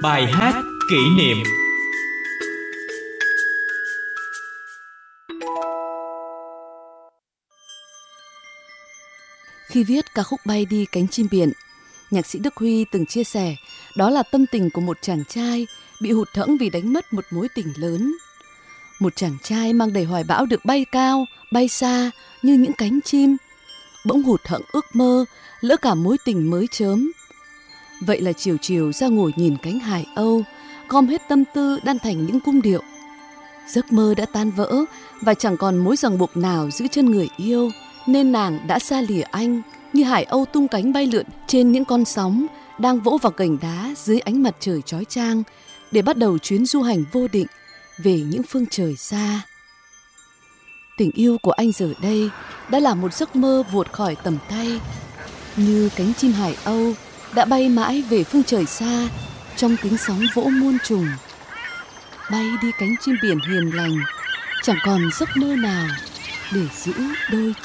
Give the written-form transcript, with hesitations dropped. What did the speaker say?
Bài hát kỷ niệm. Khi viết ca khúc Bay đi cánh chim biển, nhạc sĩ Đức Huy từng chia sẻ đó là tâm tình của một chàng trai bị hụt hẫng vì đánh mất một mối tình lớn. Một chàng trai mang đầy hoài bão được bay cao, bay xa như những cánh chim, bỗng hụt hẫng ước mơ, lỡ cả mối tình mới chớm. Vậy là chiều chiều ra ngồi nhìn cánh hải âu, gom hết tâm tư đan thành những cung điệu. Giấc mơ đã tan vỡ và chẳng còn mối ràng buộc nào giữ chân người yêu, nên nàng đã xa lìa anh như hải âu tung cánh bay lượn trên những con sóng đang vỗ vào gành đá dưới ánh mặt trời chói chang để bắt đầu chuyến du hành vô định về những phương trời xa. Tình yêu của anh giờ đây đã là một giấc mơ vụt khỏi tầm tay, như cánh chim hải âu đã bay mãi về phương trời xa trong tiếng sóng vỗ muôn trùng. Bay đi cánh chim biển hiền lành, chẳng còn giấc mơ nào để giữ đôi